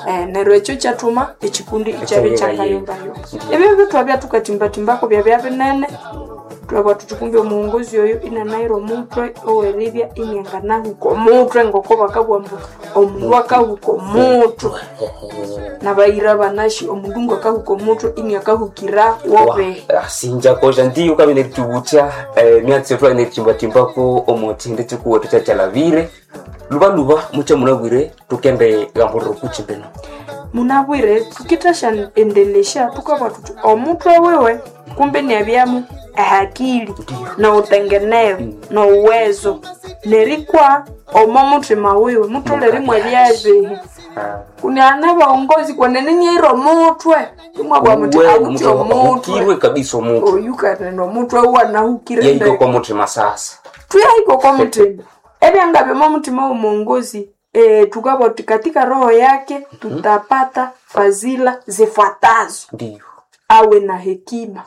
Nero echo chatuma ekikundi ichabe chakayombayo. Ebyo bitu abya tukatimba bya binene. Twaba tutukumbe omuongozi oyo inanairo mutwe oweribya inyangana huko mutwe ngoko bakabwambu omundu akahuko mutwe nabayira banashi omundu ngakahuko mutwe inyakahukira wobe sinja koja ndiyo kabine tubucha myatse twa ne timba ko omoti ndetse kuwa tuchachalavire luba mucha munabwire tukende gamboro kuchimbeno munabwire tukitasha endelesha tukaba tutu omutwe wewe kumbe ni abyamu akili na utengenevu na uwezo nerikwa omamutima wewe mutolere mwebyaje kunyana baongozi kwa nini iro mutwe mwabwa mutwe mutwe kabisa mutwe oyuka no mutwe wana hukire yiko kwa mutima sasa tuyiko kwa mutima ngabe mutima umongozi tukaba katika roho yake tutapata fazila zifuatazo ndio awe na hekima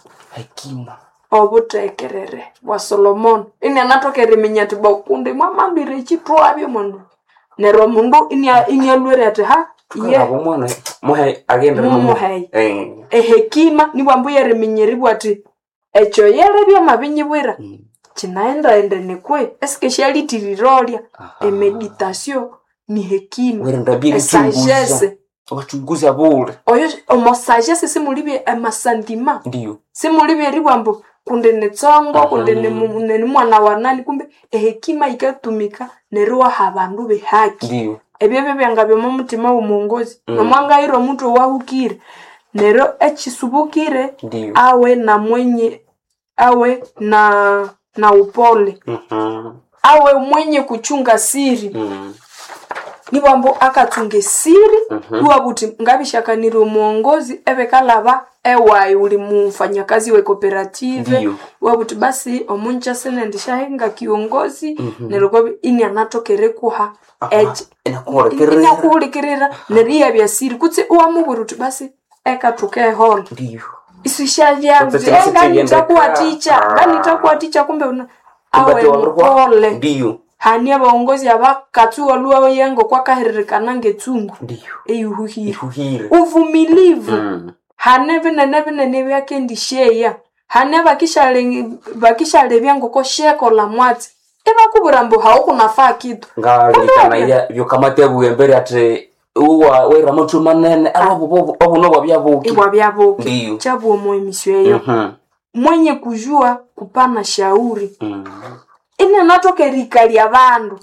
obutekerere wa Solomon ini anatokere minyati bakunde mwamambire chitwabye mundu nero mundu ini alwere ati ha ye mwana muhe agenda muhe hekima ni bambuye reminyeri ati echo yere bya mabinyibwira chinaenda endene kwe especially tirolia meditation ni hekima sagesse wachunguza bure oyo omosagesse simulibye amasandima ndio simulibye ribambo kunde netsongo kunde ne mwana wa nani kumbe hekima ikatumika nerwa habandu behaki ndio ebyo byangabe mu mutima w'umongozi nomwanga iro mtu wahukire nero echisubukire awe na mwenye awe na upole awe mwenye kuchunga siri nibambo akatunge siri uwabuti ngabishakanira umuongozi ebekalaba ewayi uli mfanyakazi we cooperative uwabuti basi omuncha sene ndishahenga kiongozi neroko ini anatokere kuha inakuhulikirira neriya bya siri kutse uwamuburuti basi ekatuke hall ndio isishavya nitakuwa teacher kumbe awe mpole ndio hania baongozi abakatuwa luwa yengo kwa kahiririkana ngetungu ndio eyuhuhire uvumilivu hanebe nene byake ndisheya haneba bakishale byango ko sheko la mwati ebakuburambo hauko nafaa kitu ngalikana ya byo kamate buembere ate uwa wera mutu manene abo no byabuki chabu mo emission eyo mwenye kujua kupana shauri ine natoke rikali abantu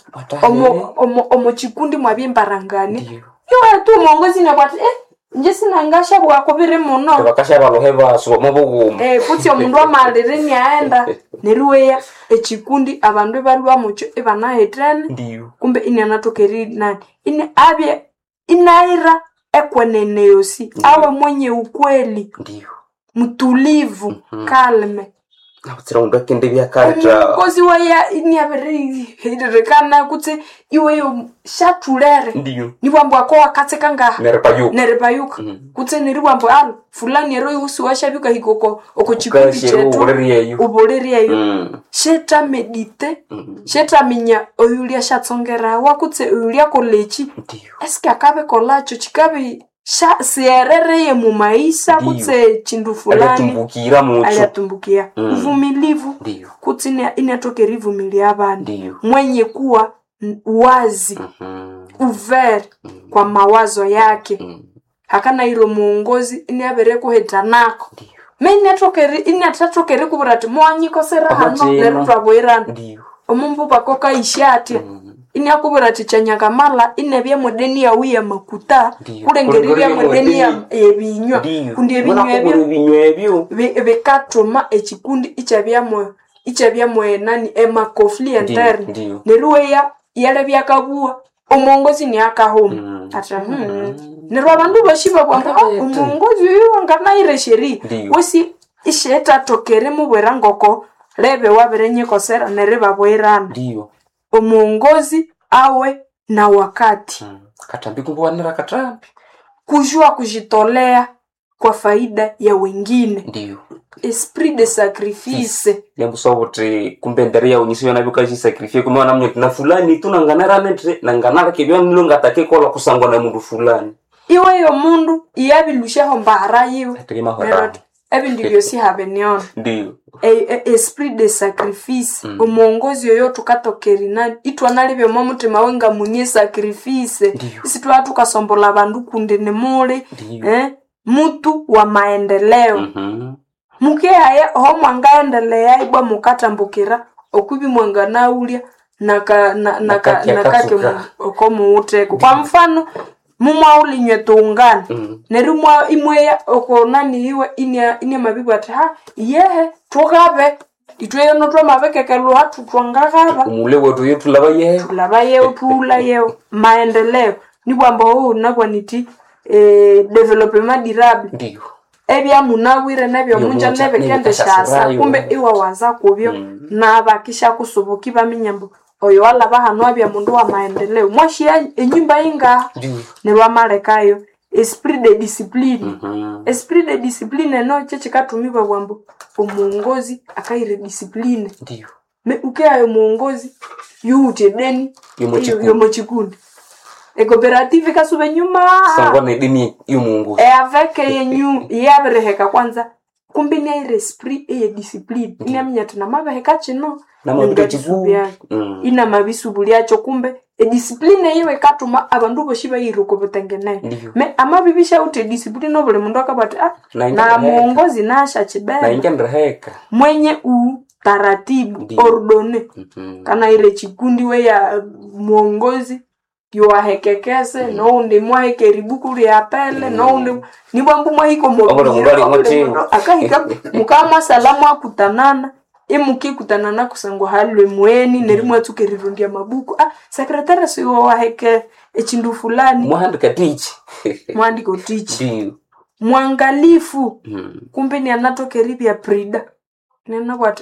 omo chikundi mwabimbarangane iwe tu mongozi na bati nje sinangasha bwako bire muno bakasha baloheba so mabugumu kuti omundu amalere ni aenda neruweya echikundi abantu balwa mucho ebana hetrene kumbe ine natoke ri nani ine abye inaira ekwenene yosi awe mwenye ukweli ndio mtulivu kalme Nautira undake ndivya karta kozi waya ini abere hirekana kutse iwe yo shatulere ndio nibambo akowa katsekanga nerepayuka kutse niribambo al fulani ero yusu washabika hikoko okochikundi chetu uboleriyeyo sheta medite sheta minya oyulia shatsongera wakutse oyulia kolechi eske akabe kolacho chikabe sierere mu maisha kutse chindu fulani ayatumbukia uvumilivu kutse inatoke rivumilia abantu mwenye kuwa wazi uver kwa mawazo yake hakana ilo muongozi inabere kuhetanako mimi inatokere kuburati mwanyiko serahano nerutwaboirana omumbu bakoka ishati inakubura tichanyaka mala inebya modeni ya wiya makuta kulengeribya modeni ya ebinywa kundi ebinywa ebyo bekatoma ekikundi ichabya mwe nani emakofli interne neruya yale byakabua omongozi ni akahoma ata nerwa abantu bashiba kwamba omongozi uyu ngana iresheri wesi isheta tokere mu bwerangoko lebe waberenye kosera nereba bwerana ndio omongozi awe na wakati katambi kumbwanira katambi kujua kujitolea kwa faida ya wengine ndio esprit de sacrifice lembo sobote kumbenderia unyisiyo nabyo kaji sacrifice kuma namwe na fulani tunanganara netre nanganara kebyo nilonga take kola kusangwa na mundu fulani iwe yo mundu iyabilushaho mbara yiwe Ategema hora. ebindi byosi habeniona Ndio. Esprit de sacrifice omuongozi yoyo tukatokerina itwanalibyo mu mutima wenga munye sacrifice isi tukasombola bandu kunde ne mule mutu wa maendeleo muke haya ho mwangaendelea ibwa mukatambukira okubi mwanga naulia nakake okomuute kwa mfano mumwauli nywe tungana nerumwa imweya okonani iwe inya mabibu ati yehe tukabe itweyo notwa mabekekelo hatu twangakaba umule wotu yetu laba yehe tula yeo maendeleo ni kwamba nabwa niti development durable ndio ebya munawire nebyo munja nebe kende shasa kumbe iwa waza kubyo nabakisha kusubuki baminyambo oyo wala bahano abya mundu wa maendeleo mwashia enyumba inga ne bamarekayo esprit de discipline esprit de discipline no cheche katumibwa bwambo omuongozi akaire discipline ndio me ukeayo muongozi yute deni yomo chikundi cooperative kasube nyuma sangwa dini y'umungu avec yenyu yabreheka kwanza kumbe ni esprit et discipline ina minyata mabeheka chino na mabichibu ina mabisubulyacho kumbe discipline yewe katuma abandu boshiba yiruko butengenaye me amabibisha ute discipline obule mundu akabata na muongozi nasha chibeba na ingendreheka mwenye taratibu ordone kana ile chikundi we ya muongozi yoahekekese no undi mwaheke ribuku ya pele no undi ni bambu mwahiko mobiro akahika mukama salamu akutanana imuki kutanana kusango halwe mweni nerimwe tukerirundia mabuku secretary siyo waheke echindu fulani mwandiko teach mwangalifu kumbe ni anatokeribia prida nena what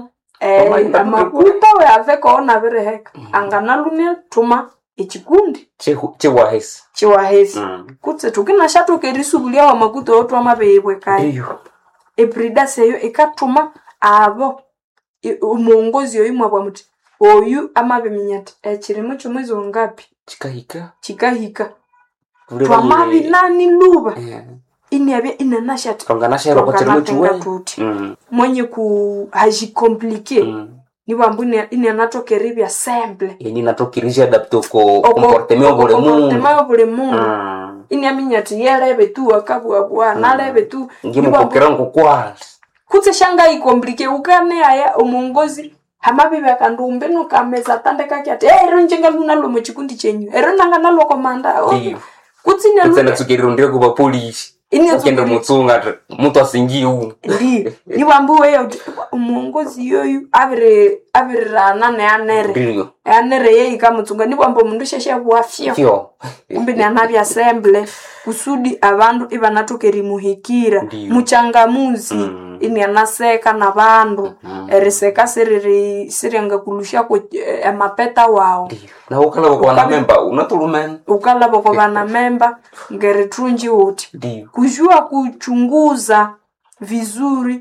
amakuta we aveka ona bereheka anganalunia tuma echikundi chewahesi kutse tukina shato kerisubulia wa makuto otwa mabebwe kai eprida seyo ekatuma abo umuongozi yoyimwa kwa muti oyu amabeminyata echirimo chomwezi wangapi chikahika twamabi nani luba inyabya inanashati kanganashero kwa chirimo chuwe mwenye ku haji compliqué ni bambuni ine anatokeribya simple yani natokirisha adapto ko comportement obule mundu ine aminyati yelebe tu akabwa nalebe tu ngimukokera ngokwa kutse shanga ikomplike ukane aya omongozi hamabibe akandumbe no kameza tandeka kyati ero njenga lunalo mu chikundi chenyu ero nanga nalo komanda kutse ne tsukirundire kuba police kende mutsunga mutu asingiu ni bambuwe omongozi yoyu abirana ne anere yeye kamutsunga ni bambo mundu sheshe bwafyo kumbe ni anabi assemble kusudi abantu ibanatokeri muhikira muchangamuzi ini anaseka na bandu eriseka sirenga kulusha ko amapeta wao na ukala bako na member unatulumen ukala bako bana member ngeretunji wote kujua kuchunguza vizuri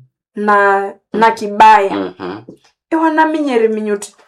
na kibaya ewana minyere minyoti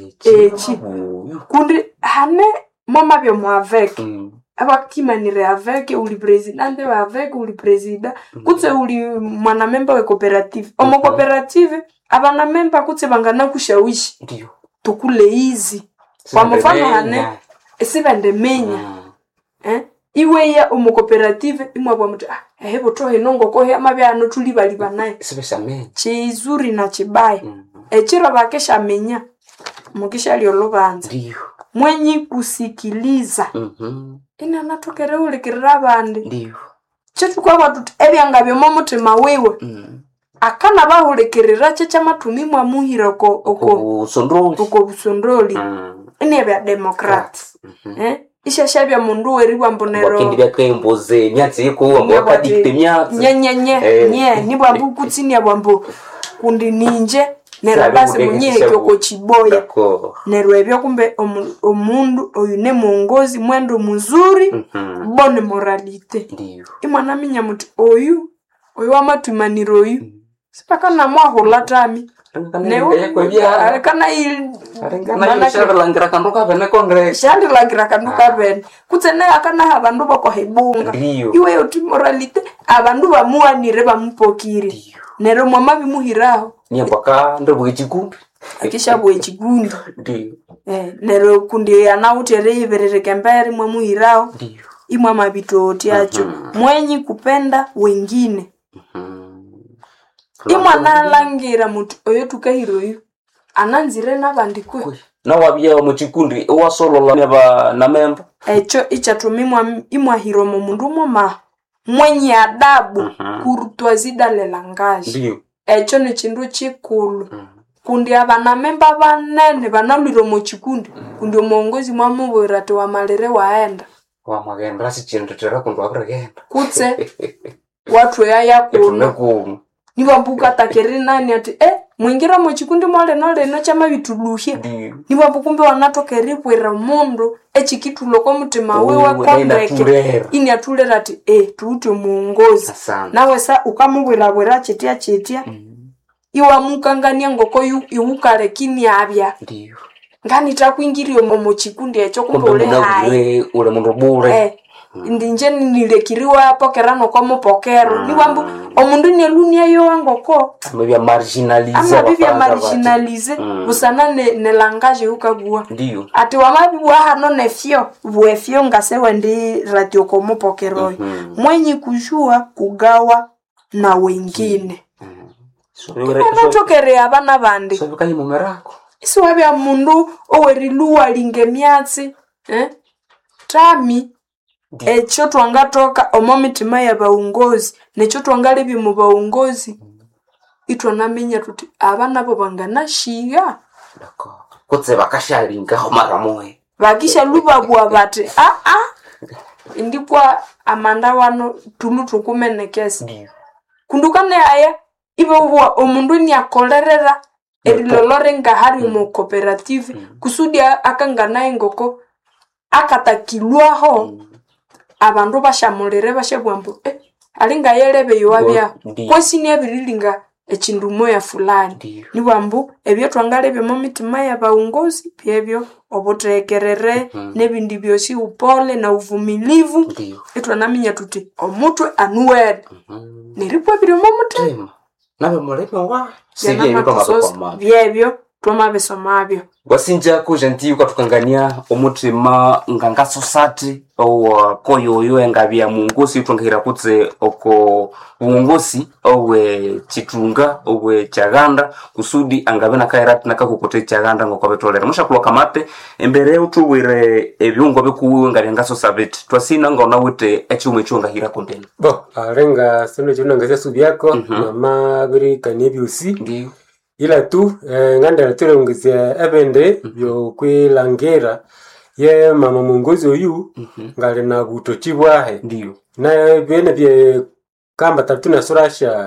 kundi hane mama byo mwavek abakimanire avec uli president avec uli president kutse uli mwana member we cooperative omo cooperative abana member kutse bangana kushawishi ndio tukule hizi kwa mfano hane esibende menya iwe ya omo cooperative imwabwa mutu hebo tohe nongo ko he amabyano tulibaliba naye sibesha menya chizuri na chibaya echiro bakesha menya mukisha liolobanza ndio mwenye kusikiliza ina natokere ule kirabande ndio chetu kwa watu ebyanga byo mutima wewe akana bahulekerera checha matumi mwa muhira oko busondoli ine bya democrat ishashabya mundu weribwa mbonero bakindi byakemboze myatsi ko abo dikte myatsi nye ni bambu kutsini abambo kundi ninje nerabase munyehe kyoko chiboya nerwebyo kumbe omundu oyu ne muongozi mwendo muzuri bonne moralité ndio imwana minya muti oyu amatumaniro oyu sipaka na mwahola tami kana langira kanduka bene kondre shandi langira kanduka bene kutsene akana abandu bako hebunga iwe yoti moralite abandu bamuanire bamupokiri nero mama bimuhiraho nyambaka ndobwe chikundi akisha bwe chikundi ndio nero kundi anautere iberere kembere mwamuhiraho ndio imwa mabitoti acho mwenyi kupenda wengine imwa nalangira mutu oyo tukahiro yo ananzire nabandikwe na wabye mu chikundi wasolola neba na memba echo ichatumimwa imwa hiromo mundu moma mwenye adabu kurutwa zidale langaji ndio echo ni chindu chikulu kundi abana memba banene banalwiro mu chikundi kundi omongozi mwamubwira ati wamalire waenda wamagenda sichendetera kundu abregenda kutse watu yaya kuno niba mbuka takeri nani ati mwingira mu chikundi mole no chama bituluhia niba mbukumbe wanatokeri bwera mundu echikitulo ko mutima wewe kondeke ini atulera ati tuuti muongozi nawe sa ukamubwira bwera chetia iwa mukangania ngoko yukare kini abya ndio ngani takuingirio mu chikundi echo kumbole hai ule mundu bure ndinje nilekiriwa hapo kerano kwa mupokero ni wambu omundu nelunia yo ngoko amabya marginalize busana ne langage ukagua ndio ati wamabi wa hano nefyo bwefyo ngasewe ndi radio kwa mupokero mwenye kujua kugawa na wengine Tokere abana bandi so kanyi mumerako isi wabya mundu oweriluwa lingemyatsi tami echo twangatoka omomitima ya baungozi necho twangalebye mu baungozi itwanamenya tuti abana bo bangana shiga dako kutse bakashalinga homaramoe bakisha lubabwa bati indikwa amanda wano tulutukumenekesi ndio kundukane aya ibo omundu ni akolerera erilolore ngahari mu cooperative kusudi akangana engoko akatakilwaho abandu bashamulire bashabwambo alinga yelebe yowabya kwesini abirilinga echindumo ya fulani ni bambu ebyo twangalebe mu mitima ya baungozi byebyo obutekerere nebindi byosi upole na uvumilivu etwanaminya tuti omutu anuwed niripwa biri mu mutima nabe mulepe wa siye kwa byebyo twamabesomabyo wasinja ko gentil ukatukangania omutima nganga society au koyoyo engabya mungosi twangahira kutse oko uongosi owe chitunga owe chaganda kusudi angabe nakairati nakakukote chaganda ngoko betolera mushakulo kamate embere utuwire ebyungo bekuwe ngabya society twasina ngona wite echume chungahira kontena arenga sino chunanga subyako mama biri kanebyusi ndio ila tu nganda tulongezea abende byo kwilangera ye mama mungozi oyu ngale na butochibwahe ndio na bene bye kamba tatuna surasha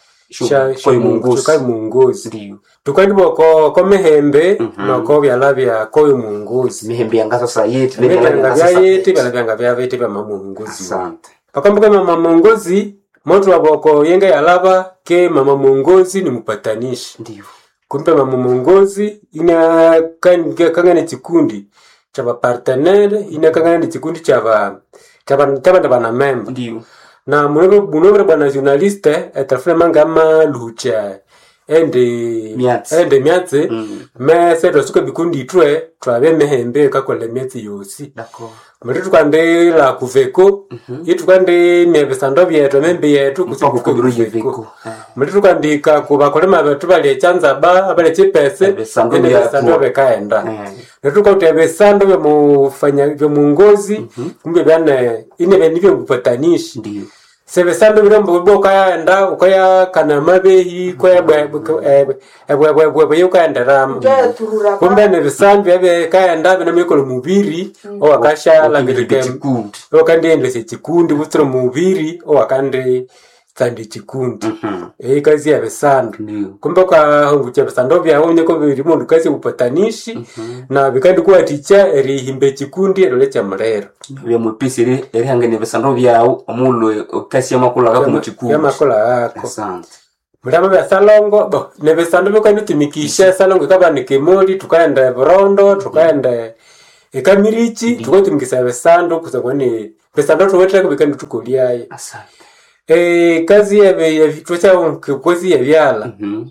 mungozi ndio tukadibo ko mehembe nako byalabya ko mungozi mehembe yanga society byalabya bya mama mungozi asante pakambuka mama mungozi moto waboko yenga yalaba ke mama mungozi ni mpatanishi ndio kumbe mama mungozi ina kangane chikundi cha partenaire ina kangane chikundi cha bana member ndio na munobere bana journaliste etafuna mangama lucha ende miatse mese dosuka bikundi itwe twabe mehembe kakole miatse yosi d'accord muri twande la kuveko itwande nebesando byetu membe yetu kusibuko birujeveko muri twandika kubakole mabetu bali chanza ba abale chipese besando bekaenda netukote besando byo mufanya byo mungozi kumbe bana inebe nibyo gupatanishi ndio sebesando birombo boka enda ukaya kana mabehi koya bwe yukaenda ram kumbe ne besando yabe kaenda bina mikolo mubiri o akasha langirike chikundi okandende se chikundi butro mubiri o akande kandi chikundi kazi ya besando kumbe ka hungucha besando bya honye ko birimo kazi upatanishi na bikandi kuwa ticha eri himbe chikundi erole cha mrero bya mupisi eri hangene besando bya omulwe kasi ya makula ga mu chikundi ya makula ako asante mulama bya salongo bo nebesando bikani tumikisha salongo kaba ni Kimoli tukaenda Burondo tukaenda ekamirichi tukotumikisa besando kusakoni besando tuwetera kubikani tukuliaye asante kazi ya vitwacha kozi ya byala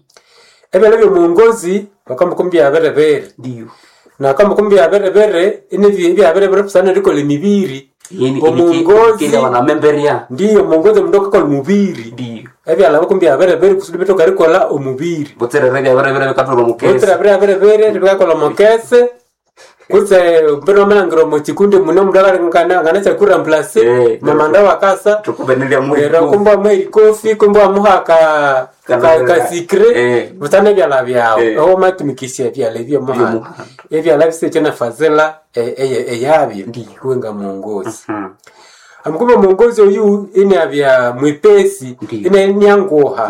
ebe lebyo muongozi bakamkumbia berebere ndio na kama kumbia berebere ine bya berebere sana liko le mibiri muongozi kile wana memberia ndio muongozi mdoka kwa mubiri ndio ebi ala bakumbia berebere kusudi betoka liko la omubiri botere rebe berebere katoro mukese botere berebere bika kwa mukese kuse mbero mangro mo chikundi muno mudaka ngana chakura place mamanda wakasa tukubenelia mwera kumba mweri kofi kumba muhaka ka sikre butane bya la byao o matumikisia bya levyo muhaka ebya la bise tena fazela yabyo kuwenga muongozi amkuba muongozi uyu ine abya mwepesi ine nyangoha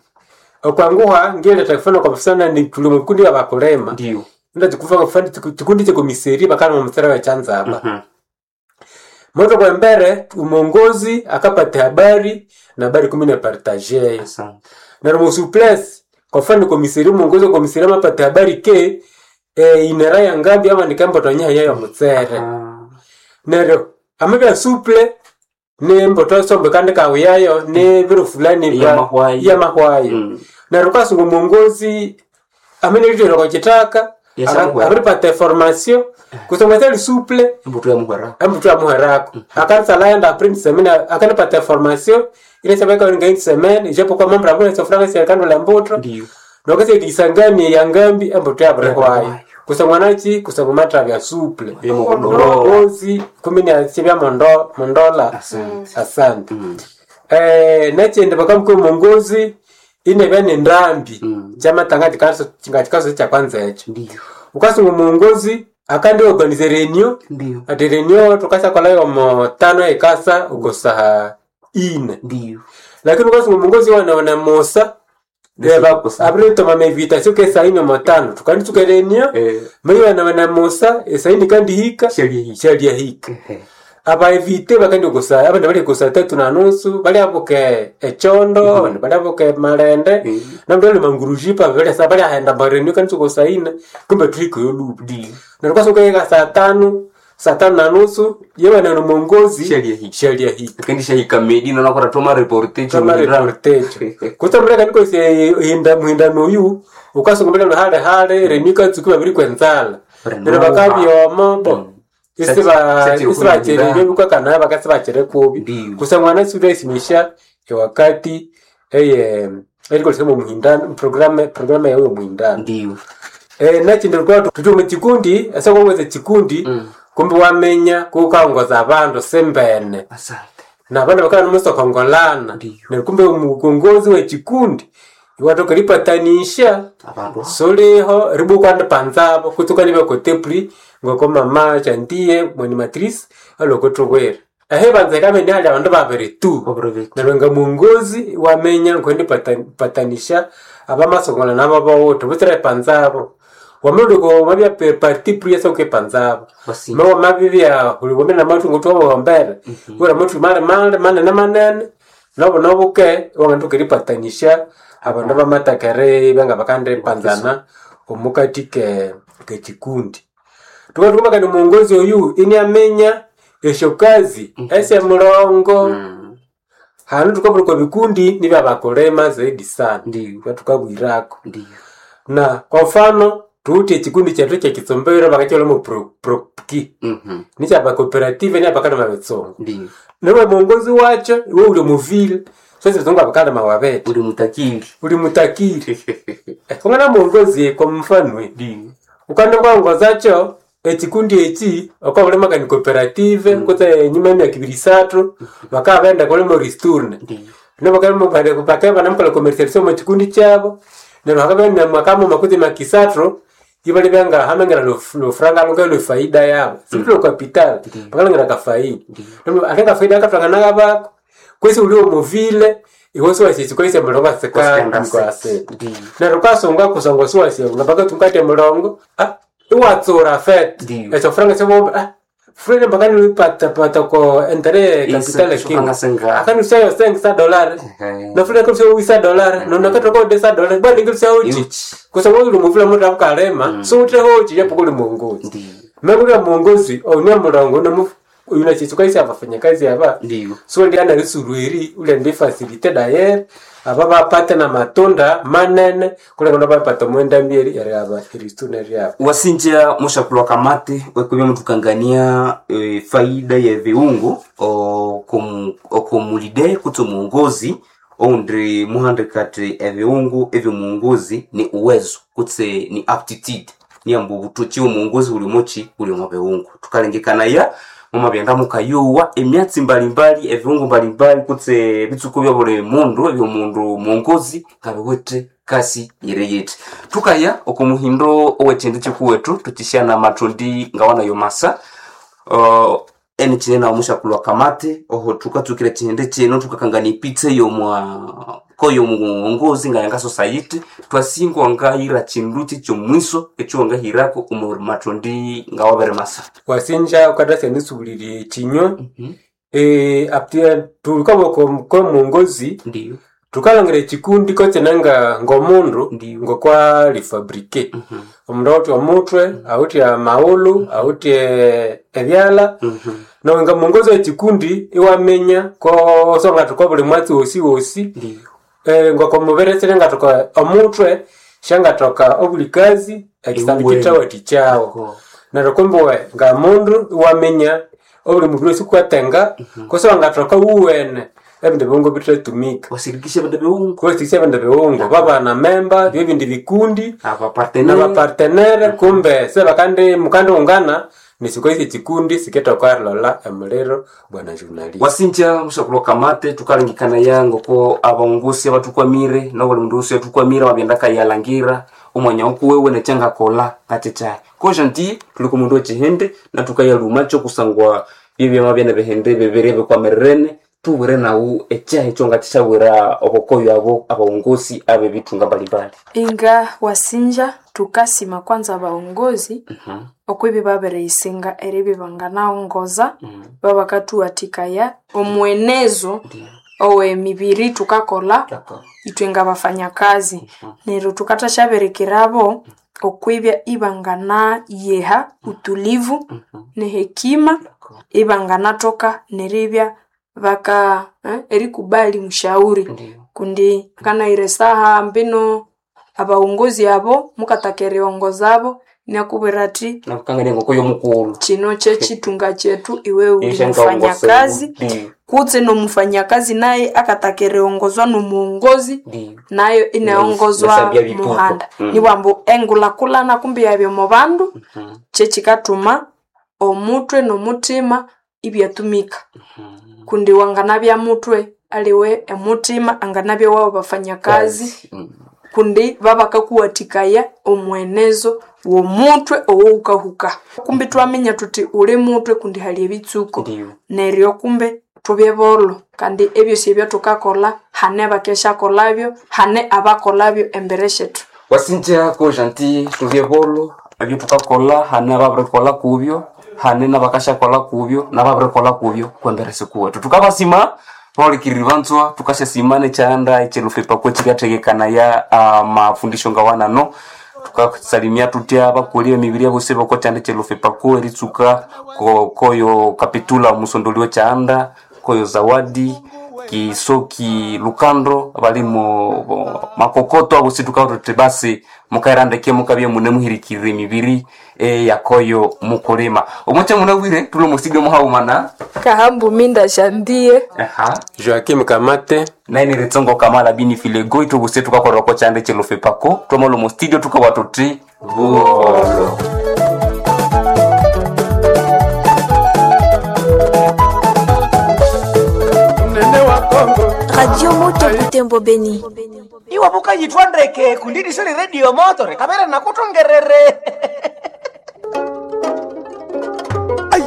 okwangoha ngele takufana kwa sana ni tulumukundi abakolema ndio nda tukufa kufanya kikundi cha komiseri bakana mu mstari wa chanza hapa moto kwa mbere umongozi akapata habari na habari 10 partager na romo souplesse kwa fani komiseri umongozi komiseri mapata habari ke inera ya ngabi ama nikambo tonya yayo mutsere nero amabya souple ne mboto sombe kandi kawe yayo ne biro fulani ya mahwayo na rukasungu umongozi amene litero kwa kitaka aripata formation kusomeza li souple mbuto ya muharako akanza laenda prince semina akanapata formation ile sabeka ngaini semene japo kwa mambo ambayo sofranga serikali la mbuto ndio nokase disangani ya ngambi mbuto ya brehwayo kusomanachi kusomata vya souple ozi kumini asibya mondola asante nachende bakamko mongozi ine bene ndambi chama tangati kaso cha kwanza hicho ndio ukasungu muongozi akandi organize reunion ndio ati reunion tukasa kwa leo mo 5 ekasa ukosa ine ndio lakini ukasungu muongozi wana mosa deba abrito mamevita sio kesa ine mo 5 tukandi tuka reunion mimi wana mosa esaini kandi hika sheria hika aba evite bakandi ukosa aba ndabali ukosa 3:30 bali apoke echondo bali apoke marende na ndole mangurujipa bali sabali aenda bareni kandi ukosa ina kumbe triko yo lubdi na kwa soka yeka saa 5:30 yewe na mongozi sheria hii kandi shahika medi na nakora toma reportage kutamra kandi ko se hinda no yu ukasonga mbele hale renika tsukiba biri kwenzala ndio bakabyo mombo isiba chere buka kana bakasiba chere kubi kusamwana suda isimisha wakati iliko sema muhindano programme yao muhindano ndio nachi ndio kwa tutume chikundi asa kwongeza chikundi kumbe wamenya kukaongoza abantu sembene asante na bana bakana muso kongolana na kumbe mukongozi wa chikundi iwatoka lipatanisha abantu soleho ribukwanda panzabo kutoka nibe kotepri ngoko mama chantie mwani matrice alokotowera ahebanze kama ndi hali abantu babere tu na wenga muongozi wamenya kwende patanisha abamasongola nabo bawoto butere panzabo wamuduko mabya parti priesa ke panzabo mawa mabya uliwome na matu ngoto wambere ora matu mane na manene nabo ke wanganduka lipatanisha abantu bamatakare banga bakande panzana omukatike kechikundi tukatuma kandi muongozi oyu ini amenya eshokazi ese mulongo hanu tukabuluko bikundi nibya bakolema zaidi sana ndio tukabwirako ndio na kwa mfano tuuti chikundi cha tuche kitsombera bakachola mu propki nicha ba cooperative ni abakana mabetsongo ndio newe muongozi wacho iwe ule muvile sasa zonga bakana mawabete uli mutakiri kungana muongozi kwa mfano ndio ukanda kwangozacho ekikundi eki okobulema kani cooperative kote nyuma ya kibirisatu bakabenda kole mo risturne no bakalemo bade kupakeba nampala commercialisation mu kikundi cyabo ne bakabenda makamo makuti makisatro ibali banga hamengera lo franga lo faida yabo siplo capital bakalengera ka faida no alenga faida ka franga nagaba kwesi ulio movile iwoso wasi kwese mulonga seka kwa ase na rukasonga kusonga swasi ngabaka tunkate mulongo iwatsura fet echo franga sebo frere mbakani lipata ko entere capital king akani sayo $5 na frere ko sayo $1 no nakato ko $10 bali ngil sayo uchi ko sayo lu mufula muta kalema so utre hochi yapo kuli mongozi mekuli mongozi onya murango na mu una chisukaisi abafanya kazi aba ndio so ndi ana risuruiri ule ndi facilité d'ailleurs ababa pata na matunda manene kule kuna bapata mwenda mbiri ya aba iristuna ya wasinja mushakulu kamate wekubya mutukangania faida ya viungo okomulide kuto muongozi ondre muhande kati eviungo evi muongozi ni uwezo kutse ni aptitude ni ambu tuchiwo muongozi uli mochi uli mwa viungo tukalengekana ya mama byanda mukayuwa emyatsi mbalimbali eviungo mbalimbali kutse bitsuko bya bole mundu ebyo mundu muongozi kabewete kasi yereyete tukaya okumuhindo owetende chikuwetu tutishana matondi ngawana yomasa ene chinena omushakulu kamate oho tukatukira chinde chino tukakangani pitse yomwa koyo muongozi ngayanga society twasingo ngayira chinduti chomwiso echo ngahirako umur matondi ngawabere masa wasinja ukadase ndisubuliri chinyo aptia tukabo ko muongozi ndio tukalangire chikundi kote nanga ngomundu ngokwa lifabrike omundu wa mutwe auti ya maulu auti ebyala no nga mongozo ya chikundi iwamenya ko songa tukobule mwatsi osi ngoko muberesere ngatoka omutwe shanga toka obulikazi ekisabikita wati chao na rokombowe nga mundu iwamenya obule mubiro sikwatenga ko songa toka uwene ebinde bongo bitatumika wasirikisha bande beungo kwasirikisha bande beungo baba na member bibindi vikundi aba partenaire kumbe seba kandi mukande ungana nisikoisi chikundi siketa kwa lola emulero bwana journalist wasinja mushakulu kamate tukalengikana yango ko abongosi abatukwamire no bali mundusi atukwamira babyenda kayalangira umwanya okuwewe ne cyanga kola katecha ko janti tuliko mundu chihende na tukayaluma cyo kusangwa bibye mabyene behende beberebe kwa merene tubure nawo echahe chonga tishawira obokoyo abo abongosi abe bitunga balibali inga wasinja tukasima kwanza abaongozi okwibi babere isinga eribi bangana ongoza baba katuatikaya omwenezo owe mibiri tukakola itwenga bafanya kazi nero tukatashaberekirabo okwibya ibangana yeha utulivu ne hekima ibangana toka neribya baka erikubali mshauri kundi kana iresaha mbino abaongozi abo mukatakere ongozabo nakuberati nakangane ngokoyo mukuru chino chechitunga chetu iwe uli mfanya kazi kutse no mfanya kazi naye akatakere ongozwa no muongozi nayo inaongozwa muhanda ni wambo engula kulana kumbi yabyo mobandu chechikatuma omutwe no mutima ibyatumika kundi wanganabya mutwe aliwe emutima anganabya wao bafanya kazi kundi baba kakuwatikaya omwenezo wo mutwe owo ukahuka kumbi twamenya tuti ule mutwe kundi hali ebitsuko neryo kumbe tubyebolo kandi ebyo sibyo tukakola hane bakesha kolabyo hane abakolabyo embereshetu wasinja ko janti tubyebolo abyo tukakola hane abakola kubyo hane nabakasha kola kubyo nabakola kubyo kwemberese kuwa tukabasima Paul Kirivanzwa tukasha simane chanda echelufepa kwa chigategekana ya mafundisho ngawana no tukasalimia tutia bakulie mibiri ya buseba kwa chanda echelufepa kwa eritsuka koyo kapitula musondolio chanda koyo zawadi kisoki lukandro balimo makokoto abusituka rutebase mukairandeke mukabye munemuhirikire mibiri yakoyo mukolema omocha munawire tulo musigo muhaumana kahambu minda shandie Joaquim Kamate naini retsongo kamala bini filego itubuse tukakorwa ko chande chelofepako tomolo mo studio tukawatoti bolo Radio Moto Butembo Beni. Iwa buka yitwandeke kundidi siri radio motore kamera nakutongerere. Ay.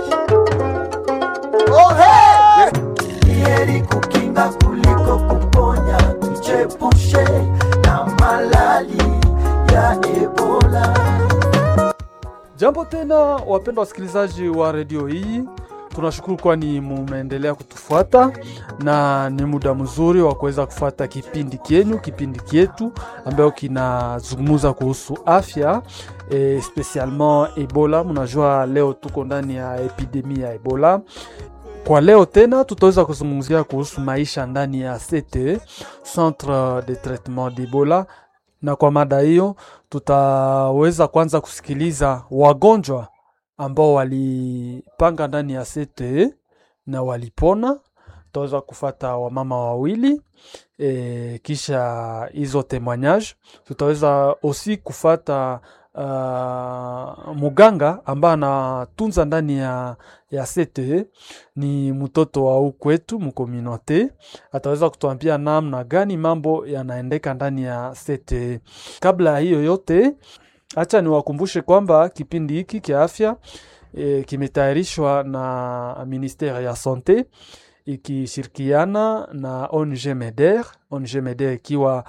Oh hey. Heri kukinga kuliko kuponya, tuchepushe na malali ya Ebola. Jambo tena wapendwa wasikilizaji wa redio hii. Tunashukuru kwani mumeendelea kutufuata na ni muda mzuri wa kuweza kufuata kipindi kietu ambayo kinazungumza kuhusu afya, spesialement Ebola. Mnajua leo tuko ndani ya epidemia ya Ebola. Kwa leo tena tutaweza kuzungumzia kuhusu maisha ndani ya CTE, Centre de Traitement d'Ebola. Na kwa mada hiyo tutaweza kwanza kusikiliza wagonjwa ambao walipanga ndani ya CTE na walipona. Tutaweza kufata wamama wawili, kisha hizo témoignage. Tutaweza aussi kufata muganga ambaye anatunza ndani ya CTE, ni mtoto wa ukwetu mkominote. Ataweza kutuambia namna gani mambo yanaendeka ndani ya CTE. Kabla hiyo yote, acha niwakumbushe kwamba kipindi hiki kia afya kimetayarishwa na Ministère ya Santé ikishirikiana na ONG MEDER. ONG MEDER ikiwa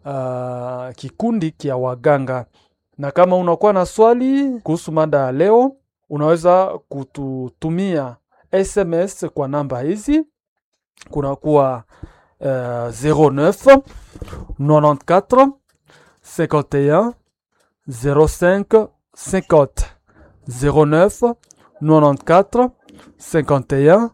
kikundi kia waganga. Na kama unakuwa na swali kuhusu mada ya leo, unaweza kututumia SMS kwa namba hizi. Kunakuwa 09 94 51 05 50 09 94 51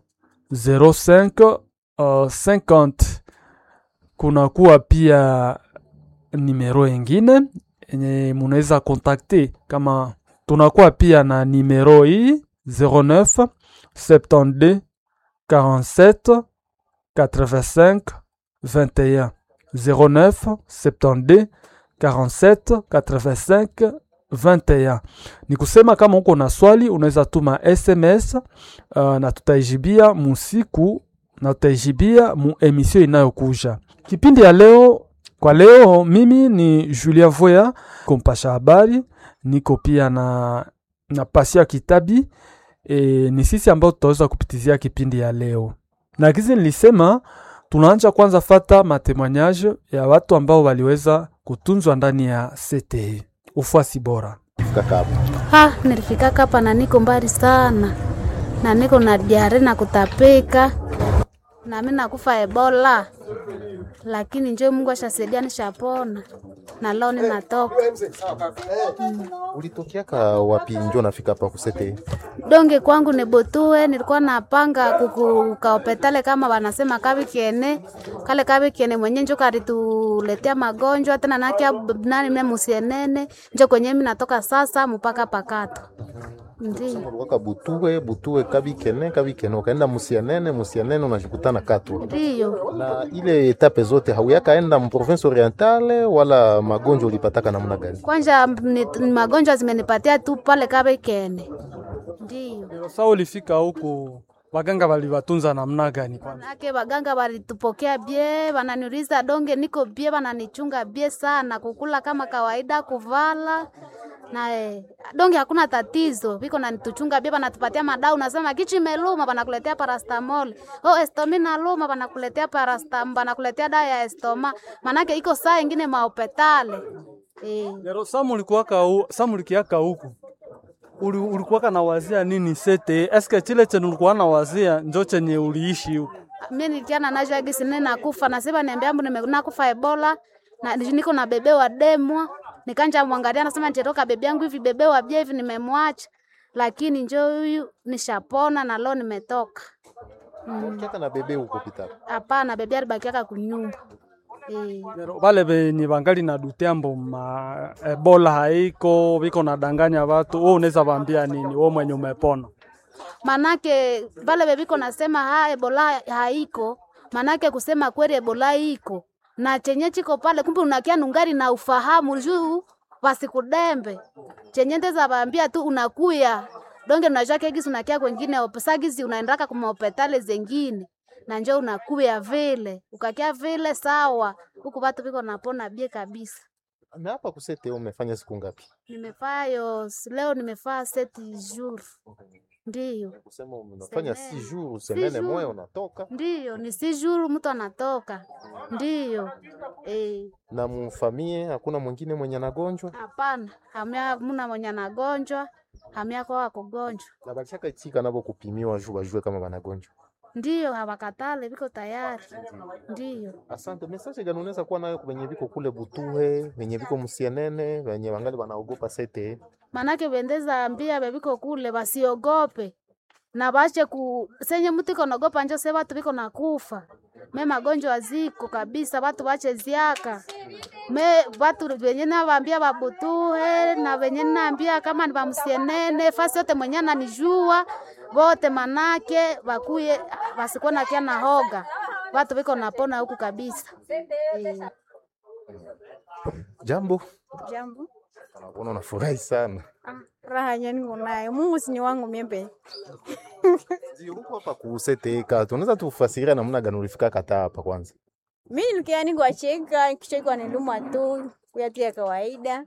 05 50. Kunakuwa pia numero ingine yenye munaweza kontakte, kama tunakuwa pia na numero hii 09 72 47 85 21 09 72 47 85 21. Ni kusema kama uko na swali unaweza tuma SMS na tutaijibia musiku na tutaijibia mu emission inayokuja. Kipindi ya leo, kwa leo mimi ni Julien Voya kompasha habari, niko pia na Pasia Kitabi. Ni sisi ambao tutaweza kupitizia kipindi ya leo. Na kizi nilisema tunaanza kwanza fata matemoignage ya watu ambao waliweza kutunzwa ndani ya CTE. Ufuasi bora. Nilifika hapa na niko mbali sana. Na niko na diare na kutapika. Na mimi nakufa Ebola. Lakini njoo Mungu ashasaidia nishapona. Na leo ninatoka. Ulitokea wapi njoo nafika hapa kusete? Donge kwangu ni Botue, nilikuwa napanga kukaopetale kama wanasema kabikiene. Kale kabikiene mwenye njoo karituletea magonjwa tena nakia nani mimi musienene. Njoo kwenye mimi natoka sasa mpaka pakato. Ndiyo. Waka Butue kabikene ukaenda musienene unajikutana Katwa. Ndiyo. Na ile etape zote hauyakaenda mprovince orientale wala magonjwa ulipataka namna gani? Kwanza magonjwa zimenipatia tu pale kabikene. Ndiyo. Sasa ulifika huko waganga waliwatunza namna gani kwanza? Nake waganga walitupokea bie, wananiuliza donge niko bie, wananichunga bie sana, kukula kama kawaida, kuvala. Na donge hakuna tatizo. Biko na nituchunga bie, wanatupatia madau, nasema kichi meluma wanakuletea paracetamol. Estomina luma wanakuletea paracetamol, wanakuletea dawa ya estoma. Manake iko saa nyingine maopetale. Lero samulikiaka huko. Ulikuwa na wazia nini CTE? Eske chile chenye ulikuwa na wazia ndio chenye uliishi huko? Mimi nilikiana na jagi sine nakufa, nasema niambia mbu nimekufa Ebola na niko na bebe wa demwa. Nikanja mwangalia nasema nitatoka bebe yangu hivi, bebe wa bia hivi nimemwacha. Lakini njoo huyu nishapona na leo nimetoka. Kiaka na bebe huko pitaka? Hapana, bebe alibakiaka kunyumba. Wale ni bangali na dutembo Ebola haiko, biko nadanganya watu. Wewe unaweza waambia nini wewe mwenye umepona? Manake wale bebiko nasema Ebola haiko, manake kusema kweli Ebola iko. Na chenye chiko pale kumbe unakia nungari na ufahamu juu wasikudembe. Chenye ndeza waambia tu unakuya. Donge unajua kegisi unakia kwingine opesagisi unaendaka kwa hospitali zingine. Na njoo unakuya vile, ukakia vile sawa. Huku watu biko napona bie kabisa. Na hapa kusete umefanya siku ngapi? Leo nimefanya 7 jours. Ndiyo. Kusema unafanya 6 jours, semene moja unatoka? Ndiyo, ni 6 jours mtu anatoka. Ndiyo. Na mfamie hakuna mwingine mwenye anagonjwa? Hapana, hamna mwenye anagonjwa. hamia kwa kugonjwa. Na bachaka itika nabo kupimiwa juu bajue kama banagonjwa. Ndiyo hawakatale biko tayari. Ndiyo. Asante. Message gani unaweza kuwa nayo kwenye biko kule Butuhe, wenye biko Musienene, wenye wangali wanaogopa sete? Manake bendeza ambia bebiko kule basiogope. Na bache senye mtu iko naogopa njo se watu biko nakufa. Me magonjwa ziko kabisa, watu bache ziaka. Me watu wenye nawaambia babutuhe na wenye naambia kama ni bamusienene fasi yote mwenye ananijua wote manake bakuye basikuwa na kia na hoga. Watu biko napona huku kabisa. Jambo. Jambo. Unaona unafurahi sana. Raha nyani unayo. Mungu si ni wangu mimi. Ndio huko hapa kusete katu. Unaweza tufasiria namna gani ulifika kata hapa kwanza? Mimi nilikia ni kwa cheka, kicheko ni luma tu, kuyatia kawaida.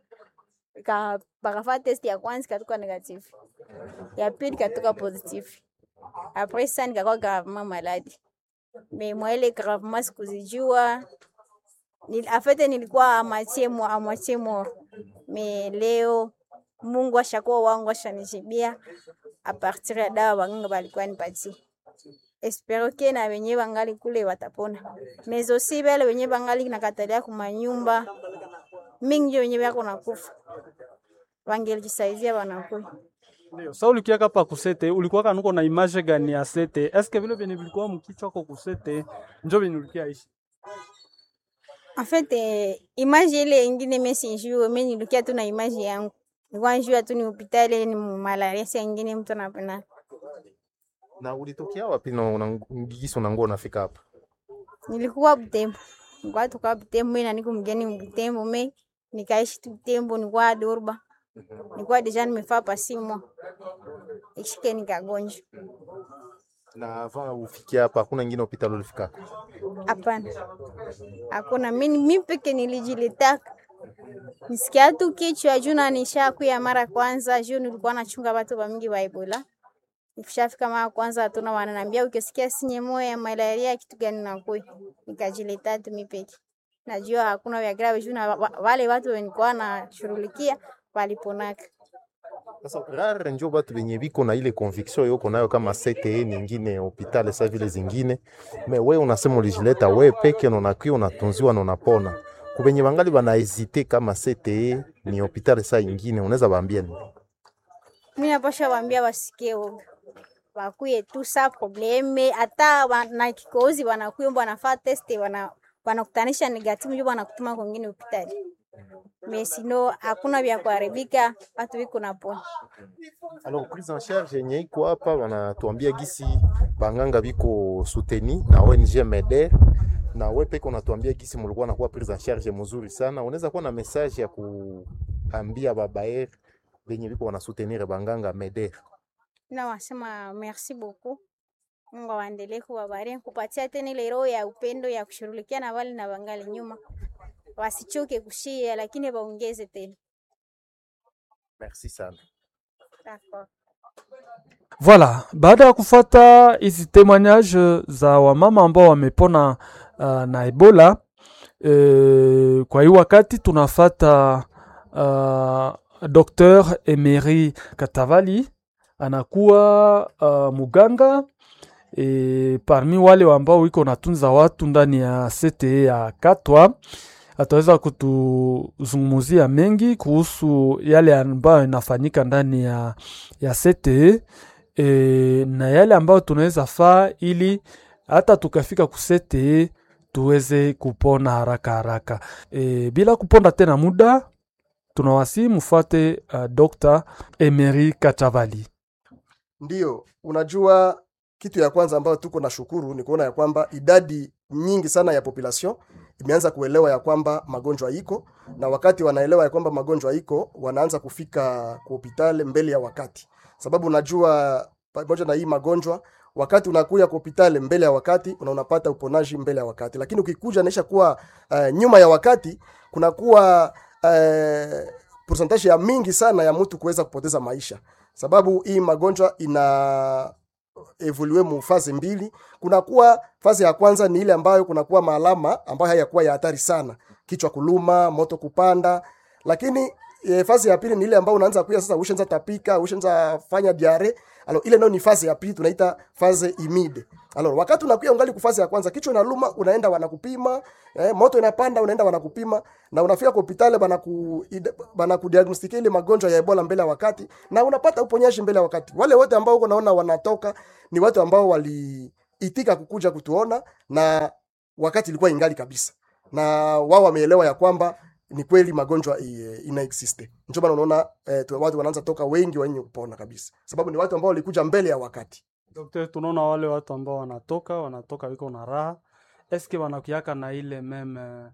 Bakafa test ya kwanza katoka negative. Ya pili katoka positive. Après ça nikakuwa gravement malade. Mais moi ile gravement sikuzijua. Afete nilikuwa amatie mort. Mais leo Mungu ashakuwa wangu ashanijibia a partir ya dawa waganga balikuwa nipatie. Espero que na wenye bangali kule watapona. Mais aussi bale wenye bangali nakatalia kumanyumba. Mingi wenye bako nakufa. Wangelisaidia wanakuwa. Ndio. Sasa ulikia hapa kusete, ulikuwa kanuko na image gani ya sete? Eske vile vile vilikuwa mkichwa kwa kusete, njoo vinulikia ishi. En fait, image ile ingine message mimi nilikia tu na image yangu. Nilikuwa njua tu ni hospitali ni malaria si ingine mtu anapenda. Na ulitokea wapi na ngigiso na nguo nafika hapa? Nilikuwa Butembo. Nilikuwa toka Butembo na niko mgeni Butembo mimi nikaishi tu Butembo nilikuwa Durba. Nilikuwa deja nimefaa pasimo. Ikishike nikagonjwa. Na avant ufikia hapa hakuna nyingine hospitali ulifika? Hapana. Hakuna mimi peke nilijilitaka. Nisikia tu kichwa juna nishakuya mara kwanza juu nilikuwa nachunga watu wa mingi wa Ebola. Nikishafika mara kwanza tuna wananiambia ukisikia sinye moyo ya malaria kitu gani nakui. Nikajileta tu mimi peke. Najua hakuna vya grave juu na wale watu wenikuwa na shughulikia waliponaka. Sasa rare njo batu benye biko na ile conviction yoko nayo kama CTE nyingine hospitali sa vile zingine. Me we unasema ulijileta we peke na unakuwa unatunziwa na unapona. Kubenye bangali bana hesite kama CTE ni hospitali sa nyingine unaweza baambia nini? Mimi napasha waambia wasikie woga. Wakuye tu sa probleme hata na kikozi wanakuyo wanafaa test wanakutanisha negative ndio wanakutuma kwingine hospitali. Mesino hakuna vya kuharibika watu wiko napona. Alors prise en charge yenye iko hapa wanatuambia gisi banganga biko soutenu na ONG MEDER na wewe peke unatuambia gisi mlikuwa nakuwa prise en charge mzuri sana. Unaweza kuwa na message ya kuambia babaer benye biko wana soutenir banganga MEDER? Na wasema merci beaucoup. Mungu aendelee kuwabariki kupatia tena ile roho ya upendo ya kushughulikia na wale na bangali nyuma. Wasichoke kushia lakini waongeze tena. Merci sana. D'accord. Voilà, baada ya kufuata hizi témoignage za wamama ambao wamepona na Ebola, kwa hii wakati tunafata Dr. Emery Katavali anakuwa muganga parmi wale ambao wiko natunza watu ndani ya CTE ya Katwa. Ataweza kutuzungumzia mengi kuhusu yale ambayo inafanyika ndani ya CTE na yale ambayo tunaweza faa ili hata tukafika ku CTE tuweze kupona haraka. Bila kuponda tena muda, tunawasi mfuate Dr. Emery Katavali. Ndiyo, unajua kitu ya kwanza ambayo tuko na shukuru ni kuona ya kwamba idadi nyingi sana ya population imeanza kuelewa ya kwamba magonjwa iko, na wakati wanaelewa ya kwamba magonjwa iko wanaanza kufika kwa hospitali mbele ya wakati. Sababu unajua pamoja na hii magonjwa wakati unakuja kwa hospitali mbele ya wakati unapata uponaji mbele ya wakati, lakini ukikuja naisha kuwa nyuma ya wakati kunakuwa percentage ya mingi sana ya mtu kuweza kupoteza maisha. Sababu hii magonjwa ina evolue mu fase mbili. Kunakuwa fase ya kwanza ni ile ambayo kunakuwa maalama ambayo hayakuwa ya hatari sana, kichwa kuluma, moto kupanda, lakini Fazi ya pili ni ile ambayo unaanza kuya sasa, ushaanza tapika, ushaanza fanya diare. Alors ile ndio ni fazi ya pili, tunaita fazi imide. Alors wakati unakuya ungali kufazi ya kwanza, kichwa inaluma, unaenda wanakupima, moto inapanda, unaenda wanakupima, na unafika kwa hospitali bana kudiagnostika ile magonjwa ya Ebola mbele ya wakati, na unapata uponyaji mbele ya wakati. Wale wote ambao uko naona wanatoka ni watu ambao waliitika kukuja kutuona na wakati ilikuwa ingali kabisa, na wao wameelewa ya kwamba ni kweli magonjwa ina existe. Ndio maana unaona watu wanaanza toka wengi wenye kupona kabisa, sababu ni watu ambao walikuja mbele ya wakati. Daktari, tunaona wale watu ambao wanatoka wiko na raha, eske wanakiaka na ile meme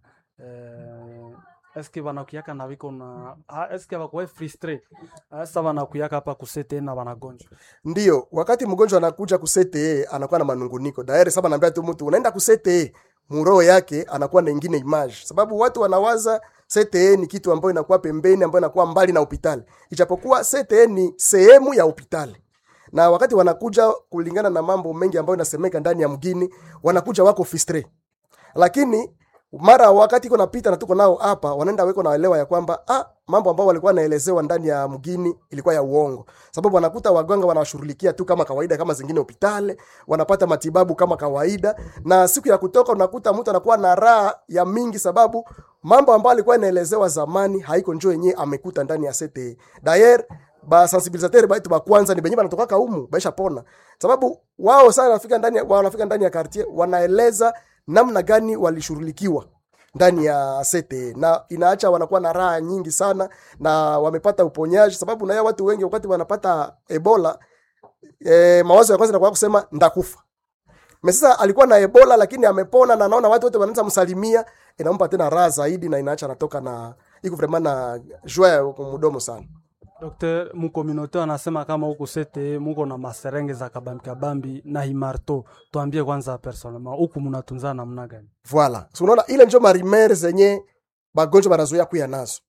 eske wanakiaka na wiko na eske wako frustrate sasa wanakiaka hapa kusete na wanagonjwa? Ndio, wakati mgonjwa anakuja kusete anakuwa na manunguniko daire. Sasa naambia tu mtu unaenda kusete, muroo yake anakuwa na nyingine image, sababu watu wanawaza CTE ni kitu ambayo inakuwa pembeni, ambayo inakuwa mbali na hospitali, ijapokuwa CTE ni sehemu ya hospitali. Na wakati wanakuja kulingana na mambo mengi ambayo inasemeka ndani ya mgini, wanakuja wako fistre. Lakini mara wakati kuna pita na tuko nao hapa, wanaenda weko na elewa ya kwamba mambo ambayo walikuwa naelezewa ndani ya mgini ilikuwa ya uongo. Sababu wanakuta waganga wanawashughulikia tu kama kawaida kama zingine hospitali, wanapata matibabu kama kawaida, na siku ya kutoka unakuta mtu anakuwa na raha ya mingi, sababu mambo ambayo alikuwa inaelezewa zamani haiko njoo yenyewe amekuta ndani ya CTE. D'ailleurs ba sensibilisateur baitu ba kwanza ni benye banatoka humu baisha pona, sababu wao sana wanafika ndani ya quartier, wanaeleza namna gani walishughulikiwa ndani ya CTE, na inaacha wanakuwa na raha nyingi sana na wamepata uponyaji. Sababu na watu wengi wakati wanapata Ebola mawazo ya kwanza inakuwa kusema ndakufa. Sasa alikuwa na Ebola lakini amepona, na naona watu wote wanaanza msalimia, inampa tena raha zaidi na inaacha anatoka na iko vraiment na joie ya mdomo sana. Dr. Mukominote anasema kama huko CTE muko na maserenge za kabambi na himarto. Tuambie kwanza personnellement huko mnatunza namna gani? Voilà. So unaona ile ndio marimer zenye bagonjwa banazoea kuya nazo.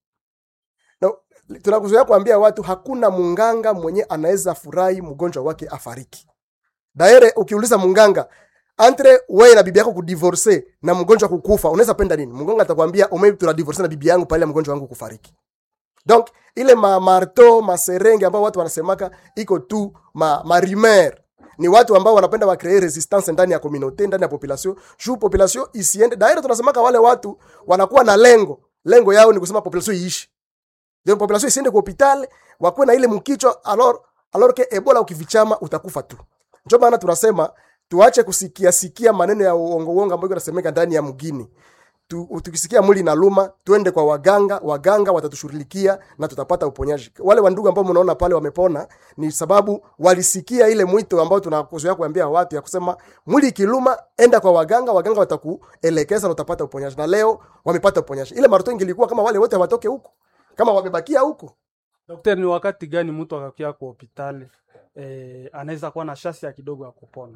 Na tunakuzoea kuambia watu hakuna munganga mwenye anaweza furahi mgonjwa wake afariki. Daire ukiuliza munganga entre wewe na bibi yako kudivorce na mgonjwa kukufa, unaweza penda nini? Munganga atakwambia umebi tuna divorce na bibi yangu pale mgonjwa wangu kufariki. Donc ile marto maserenge ambao watu wanasemaka iko tu marimer, ni watu ambao wanapenda wa create resistance ndani ya community, ndani ya population, juu population isiende. Daire tunasemaka wale watu wanakuwa na lengo yao ni kusema population iishi, ndio population isiende kwa hospitali, wakuwe na ile mkicho alors que Ebola ukivichama utakufa tu. Ndio maana tunasema tuache kusikia maneno ya uongo ambayo yanasemeka ndani ya mgini. Tukisikia mwili na luma, tuende kwa waganga watatushughulikia na tutapata uponyaji. Wale wandugu ambao mnaona pale wamepona ni sababu walisikia ile mwito ambao tunakuzoea kuambia watu ya kusema mwili kiluma enda kwa waganga watakuelekeza na utapata uponyaji. Na leo wamepata uponyaji. Ile maruto ingilikuwa kama wale wote watoke huko, kama wamebakia huko. Daktari, ni wakati gani mtu akakia kwa hospitali anaweza kuwa na chance ya kidogo ya kupona?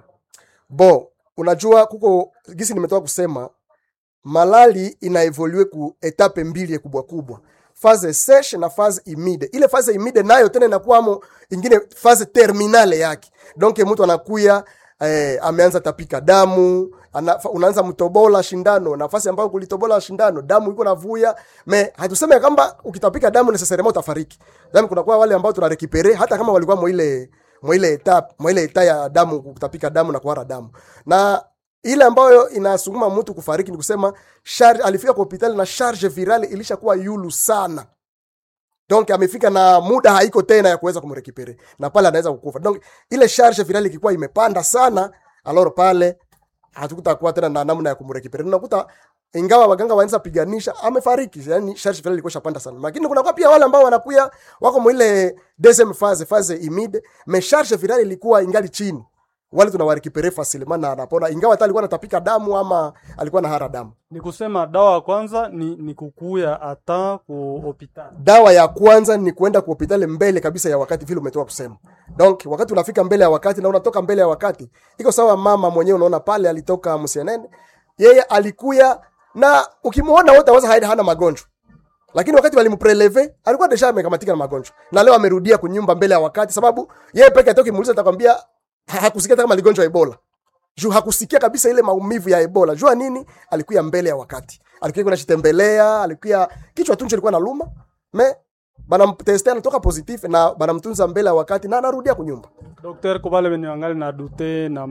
Unajua kuko gisi nimetoka kusema malali inaevolue ku etape mbili kubwa, phase sèche na phase humide. Ile phase humide nayo tena inakuwa ingine phase terminale yake. Donc mtu anakuya ameanza tapika damu, unaanza mtobola shindano, nafasi ambayo kulitobola shindano damu iko navuya. Hatuseme kama ukitapika damu necessairement utafariki. Damu kuna kwa wale ambao tunarekipere hata kama walikuwa ile etape ya damu, kutapika damu na kuhara damu. Na ile ambayo inasukuma mtu kufariki ni kusema alifika kwa hospitali na charge virale ilishakuwa yulu sana. Donc amefika na muda haiko tena ya kuweza kumrekipere, na pale anaweza kukufa. Donc ile charge virale ikikuwa imepanda sana, alors pale hatukutakuwa tena na namna ya kumrekipere. Unakuta ingawa waganga waanza piganisha amefariki, yani charge virale ilikuwa shapanda sana. Lakini kuna kwa pia wale ambao wanakuya wako mwile deuxième phase humide, mais charge virale ilikuwa ingali chini. Wale tunawarekipere facilement na anapona, ingawa hata alikuwa anatapika damu ama alikuwa na hara damu. Ni kusema dawa ya kwanza ni kukuya hata ku hospitali. Dawa ya kwanza ni kuenda ku hospitali mbele kabisa ya wakati, vile umetoka kusema. Donc wakati unafika mbele ya wakati na unatoka mbele ya wakati, iko sawa. Mama mwenyewe unaona pale alitoka Musienene, yeye alikuya na ukimuona wote waza hana magonjwa. Lakini wakati walimpreleve alikuwa deja amekamatika na magonjwa. Na leo amerudia kunyumba mbele ya wakati, sababu yeye peke yake muuliza atakwambia hakusikia kama ligonjwa Ebola. Juu hakusikia kabisa ile maumivu ya Ebola. Jua nini? Alikuwa mbele ya wakati. Alikuwa anashitembelea, alikuwa kichwa tunje ilikuwa na luma. banamtestia anatoka positif na banamtunza mbele ya wakati na anarudia kunyumba. Daktari, kwa wale wenye wangali na dute na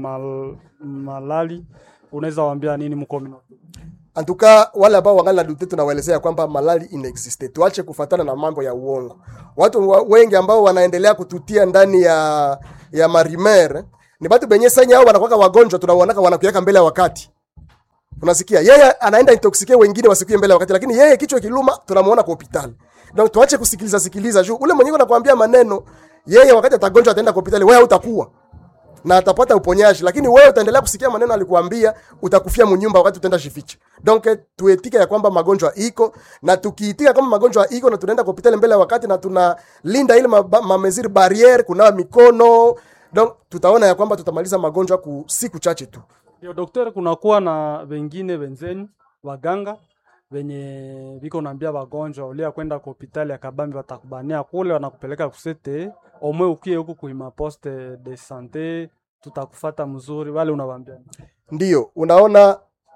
malali unaweza waambia nini mkomino? Antuka wale ambao wangali na dute tunawaelezea kwamba malali inexiste. Tuache kufatana na mambo ya uongo. Watu wengi ambao wanaendelea kututia ndani ya marimer ni watu benye sanya hao wanakuwa wagonjwa, tunawaona wanakuweka mbele ya wakati. Unasikia? Yeye anaenda intoxicate wengine wasikuye mbele ya wakati, lakini yeye kichwa kiluma tunamuona kwa hospitali. Donc tuache kusikiliza juu ule mwenyewe anakuambia maneno, yeye wakati atagonjwa ataenda kwa hospitali, wewe utakuwa na atapata uponyaji, lakini wewe utaendelea kusikia maneno alikuambia, utakufia mnyumba wakati utaenda jificha. Donc tuetika ya kwamba magonjwa iko, na tukiitika kama magonjwa iko na tunaenda kwa hospitali mbele ya wakati na tunalinda ile mameziri barriere, kunawa mikono, donc tutaona ya kwamba tutamaliza magonjwa ku siku chache tu. Ndio daktari, kunakuwa na wengine wenzeni waganga wenye biko naambia wagonjwa ulia kwenda kwa hospitali ya Kabambi watakubania kule, wanakupeleka kusete omwe ukie huko kuima poste de sante, tutakufuata mzuri. Wale unawaambia ndio unaona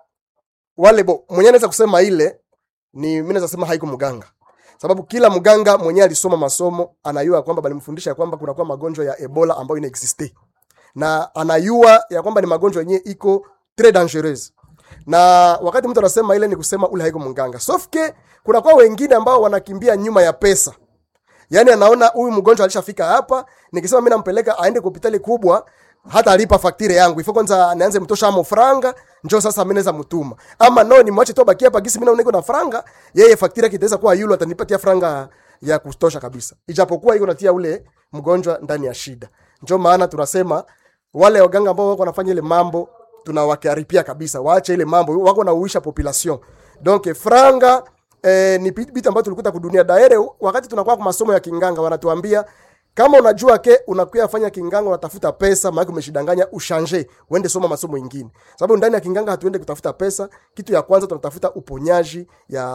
wale mwenye anaweza kusema ile ni mimi naweza sema haiko mganga, sababu kila mganga mwenye alisoma masomo anayua kwamba balimfundisha kwamba kuna kwa magonjwa ya Ebola ambayo ina existe, na anayua ya kwamba ni magonjwa yenyewe iko très dangereuse. Na wakati mtu anasema ile ni kusema ule haiko mganga. Sofke kuna kwa wengine ambao wanakimbia nyuma ya pesa. Yaani anaona huyu mgonjwa alishafika hapa, nikisema mimi nampeleka aende kwa hospitali kubwa, hata alipa faktire yangu. Ifo kwanza nianze mtosha amo franga, njoo sasa mimi naweza mtuma. Ama no ni mwache tu baki hapa gisi mimi niko na franga, yeye faktire kitaweza kuwa yule atanipatia franga ya kutosha kabisa. Ijapokuwa iko natia ule mgonjwa ndani ya shida. Njoo maana tunasema wale waganga ambao wako wanafanya ile mambo tunawakaripia kabisa, waache ile mambo, wako na uisha population. Donc franga ni bitu ambayo tulikuta kudunia daire. Wakati tunakuwa kwa masomo ya kinganga wanatuambia kama unajua ke unakuya fanya kinganga unatafuta pesa, maana umeshidanganya, ushange uende soma masomo mengine, sababu ndani ya kinganga hatuende kutafuta pesa. Kitu ya kwanza tunatafuta uponyaji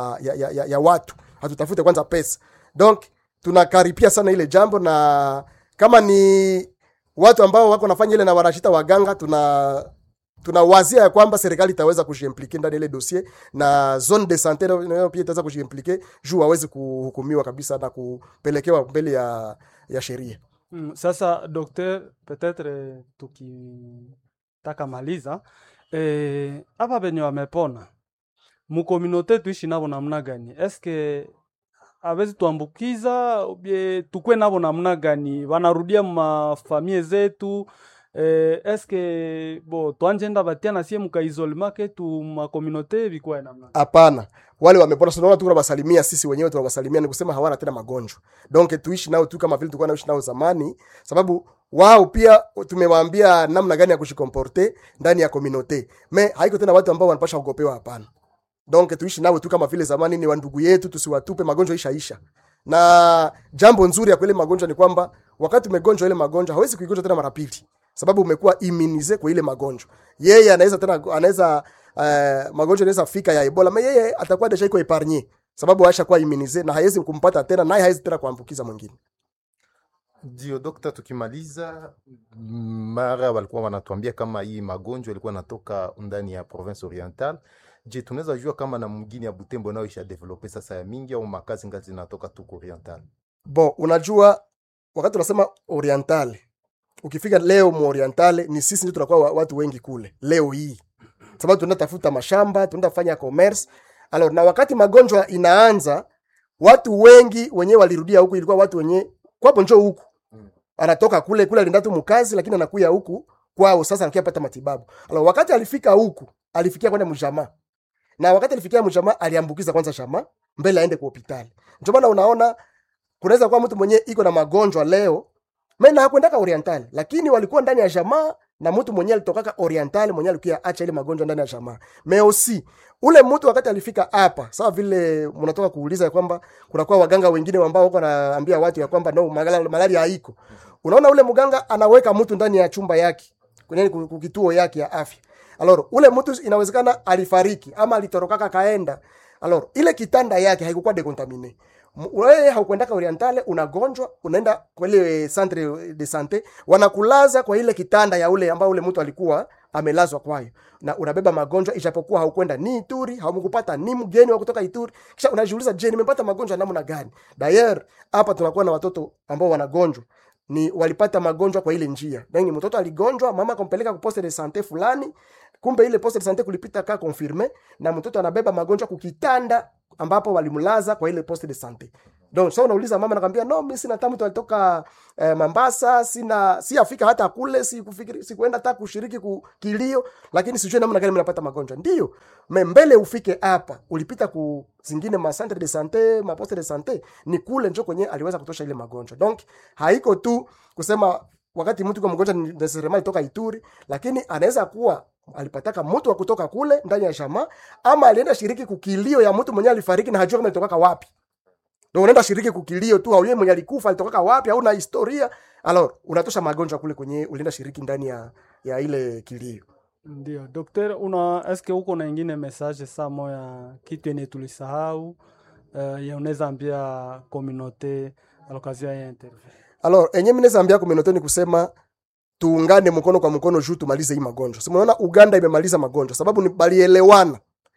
ya watu, hatutafute kwanza pesa. Donc tunakaripia sana ile jambo, na kama ni watu ambao wako nafanya ile na wanashita waganga, tunawazia ya kwamba serikali itaweza kujiimplike ndani ile dossier, na zone de santé nayo pia itaweza kujiimplike juu waweze kuhukumiwa kabisa na kupelekewa mbele ya sheria. Sasa docteur, peut-être tukitaka maliza hapa benye wamepona mu communauté tuishi nabo namna gani? Eske awezi tuambukiza tukwe nabo namna gani? Wanarudia mafamie zetu? Eske tuanjenda batia na sie muka isolement ke tu ma communauté bikwa namna? Hapana, wale wamepona tunaona tu tunawasalimia, sisi wenyewe tunawasalimia, ni kusema hawana tena magonjwa. Donc tuishi nao tu kama vile tulikuwa naishi nao zamani, sababu wao pia tumewaambia namna gani ya kushikomporte ndani ya communauté. Haiko tena watu ambao wanapasha kugopewa, hapana. Donc tuishi nao tu kama vile zamani, ni wandugu yetu, tusiwatupe, magonjwa ishaisha. Na jambo nzuri ya kweli magonjwa ni kwamba wakati umegonjwa ile magonjwa hawezi kuigonjwa tena mara pili, sababu umekuwa immunize kwa ile magonjwa. Yeye anaweza magonjwa yanaweza fika ya Ebola, mais yeye atakuwa deja iko epargne, sababu aisha kuwa immunize na haiwezi kumpata tena, naye haiwezi tena kuambukiza mwingine. Ndio dokta, tukimaliza mara walikuwa wanatuambia kama hii magonjwa ilikuwa natoka ndani ya province orientale. Je, tunaweza jua kama na mwingine ya Butembo nao isha develope sasa ya mingi au makazi ngazi zinatoka tu orientale? Unajua wakati tunasema orientale, ukifika leo mu orientale ni sisi ndio tunakuwa watu wengi kule leo hii, sababu tunaenda tafuta mashamba, tunaenda fanya commerce. Alors na wakati magonjwa inaanza, watu wengi wenyewe walirudia huku, ilikuwa watu wenyewe kwapo njoo huku. Anatoka kule alienda tu mkazi, lakini anakuja huku kwao sasa anakuja pata matibabu. Alors wakati alifika huku, alifikia kwenda mjamaa. Na wakati alifikia mjamaa aliambukiza kwanza jamaa mbele aende kwa hospitali. Ndio maana unaona kunaweza kuwa mtu mwenyewe iko na magonjwa leo, mena hakwendaka orientale, lakini walikuwa ndani ya jamaa, na mtu mwenyewe alitokaka orientale mwenyewe alikuwa acha ile magonjwa ndani ya jamaa. Mais aussi ule mtu wakati alifika hapa, sawa vile mnatoka kuuliza ya kwamba kuna kwa waganga wengine ambao wako naambia watu ya kwamba no malaria haiko. Unaona ule mganga anaweka mtu ndani ya chumba yake, kwenye kituo yake ya afya. Alors ule mtu inawezekana alifariki ama alitorokaka kaenda. Alors ile kitanda yake haikuwa decontamine. wewe haukwendaka Orientale, unagonjwa, unaenda kwa ile centre de santé, wanakulaza kwa ile kitanda ya ule ambao ule mtu alikuwa amelazwa kwayo, na unabeba magonjwa ijapokuwa haukwenda ni Ituri, haumkupata ni mgeni wa kutoka Ituri. Kisha unajiuliza, je, nimepata magonjwa namna gani? D'ailleurs hapa tunakuwa na watoto ambao wanagonjwa ni walipata magonjwa kwa ile njia. Yaani mtoto aligonjwa, mama akampeleka ku poste de santé fulani, kumbe ile poste de santé kulipita ka confirme, na mtoto anabeba magonjwa kukitanda ambapo walimlaza kwa ile poste de santé. Donc so unauliza mama, nakwambia no, mimi sina tamu, alitoka Mombasa, si afika hata kule, si kuenda hata kushiriki kilio, lakini sijui namna gani mnapata magonjwa. Ndio mbele ufike hapa, ulipita ku zingine ma centre de santé, ma poste de santé, ni kule njoo kwenye aliweza kutosha ile magonjwa. Donc haiko tu kusema wakati mtu kwa mgonjwa ni necessarily toka Ituri, lakini anaweza kuwa alipataka mtu wa kutoka kule ndani ya shama, ama alienda shiriki kukilio ya mtu mwenye alifariki na hajua kama alitoka wapi. Ndio unaenda shiriki kukilio tu, au yeye mwenye alikufa alitoka wapi, au na historia, alors unatosha magonjwa kule kwenye ulienda shiriki ndani ya ile kilio. Ndio daktari, eske uko na nyingine message samo ya kitu yenye tulisahau ya unaweza ambia communauté à l'occasion ya interview? Alors enye mimi naweza ambia communauté ni kusema tuungane mkono kwa mkono juu tumalize hii magonjwa. Sasa unaona Uganda imemaliza magonjwa sababu ni balielewana.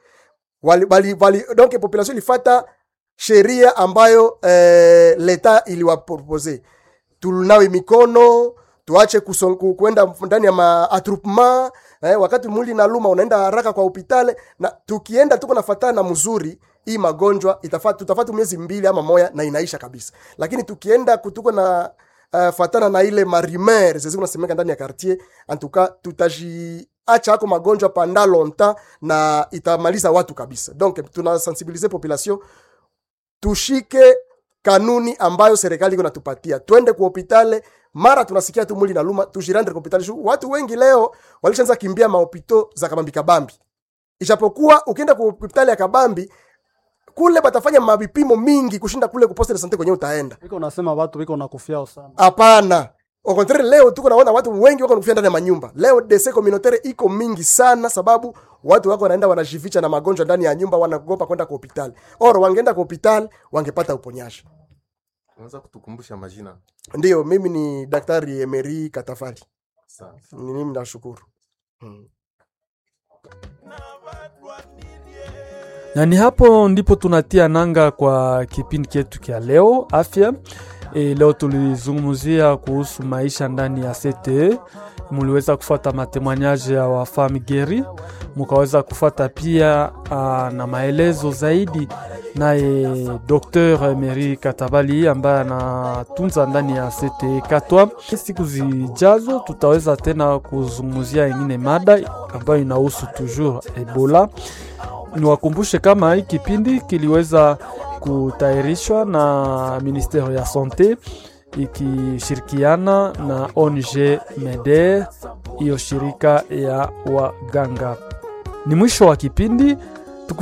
Donc population ilifuata sheria ambayo leta iliwapropose. Tunawe mikono, tuache kwenda ndani ya maatrupement, wakati mwili na luma unaenda haraka kwa hospitali, na tukienda tuko nafuatana na mzuri, hii magonjwa tutafata miezi 2 ama 1 na inaisha kabisa. Lakini tukienda kutuko na fatana na ile marimer zezi unasemeka ndani ya quartier, en tout cas tutajiacha hako magonjwa pendant longtemps na itamaliza watu kabisa. Donc tunasensibiliser population, tushike kanuni ambayo serikali iko natupatia. Twende kwa hospitali, mara tunasikia tu mwili na luma, tujirande kwa hospitali. Watu wengi leo walishaanza kimbia mahopito za Kabambi. Ijapokuwa ukienda kwa hospitali ya Kabambi, kule batafanya mabipimo mingi kushinda kule ku poste de santé kwenye utaenda. Iko nasema watu wiko nakufia sana. Hapana. Au contraire, leo tuko naona watu wengi wako nakufia ndani ya manyumba. Leo DC communautaire iko mingi sana sababu watu wako wanaenda wanajificha na magonjwa ndani ya nyumba, wanagopa kwenda kwa hospitali. Oro wangeenda kwa hospitali wangepata uponyaji. Unaweza kutukumbusha majina? Ndio, mimi ni Daktari Emery Katafari. Sawa. Mimi nashukuru. Na ni hapo ndipo tunatia nanga kwa kipindi chetu kia leo afya. Leo tulizungumzia kuhusu maisha ndani ya CTE. Muliweza kufuata matemoignage ya wafami geri, mukaweza kufuata pia na maelezo zaidi naye Dr. Emery Katabali ambaye anatunza ndani ya CTE Katwa. Siku zijazo tutaweza tena kuzungumzia ingine mada ambayo inahusu toujours Ebola. Niwakumbushe kama hii kipindi kiliweza kutayarishwa na Ministeri ya Sante ikishirikiana na ONG MEDER, hiyo shirika ya waganga. Ni mwisho wa kipindi.